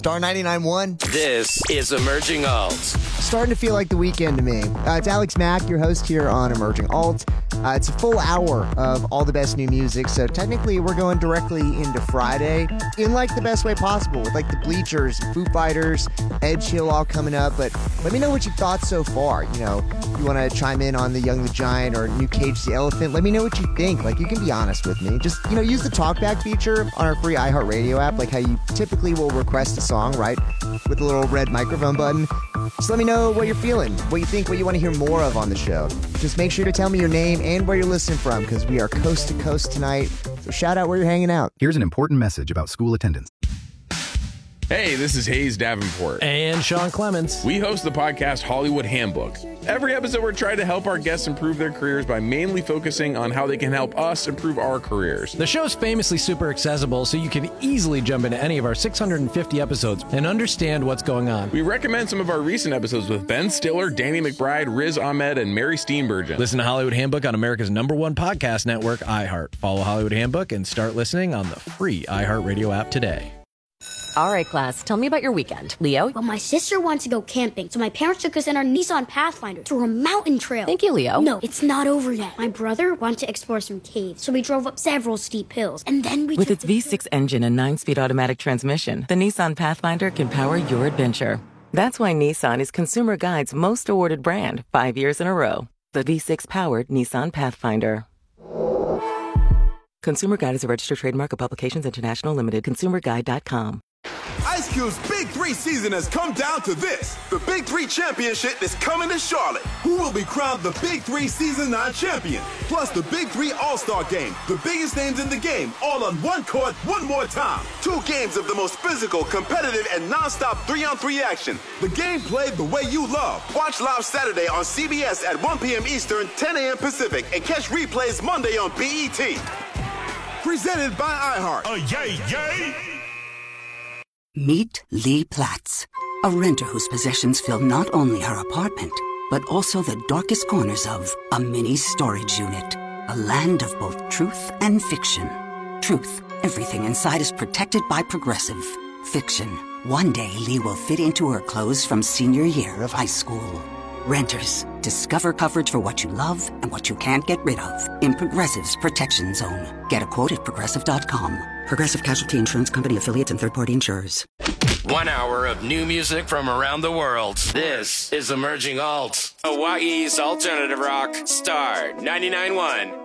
Star 99.1. This is Emerging Alts. Starting to feel like the weekend to me. It's Alex Mack, your host here on Emerging Alt. It's a full hour of all the best new music, so technically we're going directly into Friday in like the best way possible with like the Bleachers, Foo Fighters, Ed Chill all coming up. But let me know what you thought so far. You know, you want to chime in on the Young the Giant or New Cage the Elephant. Let me know what you think. Like, you can be honest with me. Just, you know, use the talkback feature on our free iHeartRadio app, like how you typically will request a song, right? With the little red microphone button. Just let me know what you're feeling, what you think, what you want to hear more of on the show. Just make sure to tell me your name and where you're listening from, because we are coast to coast tonight. So shout out where you're hanging out. Here's an important message about school attendance. Hey, this is Hayes Davenport. And Sean Clements. We host the podcast Hollywood Handbook. Every episode, we're trying to help our guests improve their careers by mainly focusing on how they can help us improve our careers. The show's famously super accessible, so you can easily jump into any of our 650 episodes and understand what's going on. We recommend some of our recent episodes with Ben Stiller, Danny McBride, Riz Ahmed, and Mary Steenburgen. Listen to Hollywood Handbook on America's #1 podcast network, iHeart. Follow Hollywood Handbook and start listening on the free iHeartRadio app today. All right, class, tell me about your weekend. Leo? Well, my sister wants to go camping, so my parents took us in our Nissan Pathfinder through a mountain trail. Thank you, Leo. No, it's not over yet. My brother wanted to explore some caves, so we drove up several steep hills, and then we With its V6 engine and 9-speed automatic transmission, the Nissan Pathfinder can power your adventure. That's why Nissan is Consumer Guide's most awarded brand 5 years in a row. The V6-powered Nissan Pathfinder. Consumer Guide is a registered trademark of Publications International Limited. ConsumerGuide.com. Ice Cube's Big 3 season has come down to this. The Big 3 Championship is coming to Charlotte. Who will be crowned the Big 3 Season 9 champion? Plus the Big 3 All-Star Game. The biggest names in the game, all on one court, one more time. 2 games of the most physical, competitive, and non-stop 3-on-3 action. The game played the way you love. Watch live Saturday on CBS at 1 p.m. Eastern, 10 a.m. Pacific, and catch replays Monday on BET. Presented by iHeart. Yay, yay! Meet Lee Platts, a renter whose possessions fill not only her apartment, but also the darkest corners of a mini storage unit. A land of both truth and fiction. Truth, everything inside is protected by Progressive. Fiction, one day Lee will fit into her clothes from senior year of high school. Renters, discover coverage for what you love and what you can't get rid of in Progressive's Protection Zone. Get a quote at Progressive.com. Progressive Casualty Insurance Company affiliates and third-party insurers. 1 hour of new music from around the world. This is Emerging Alt, Hawaii's alternative rock, Star 99.1.